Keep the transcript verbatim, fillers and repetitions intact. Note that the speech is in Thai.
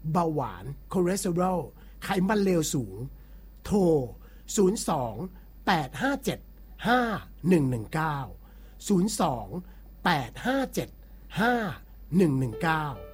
เบาหวานคอเลสเตอรอลไขมันเลวสูงโทรศูนย์ สอง แปด ห้า เจ็ด ห้า หนึ่ง หนึ่ง เก้า ศูนย์ สอง แปด ห้า เจ็ด ห้า หนึ่ง หนึ่ง เก้า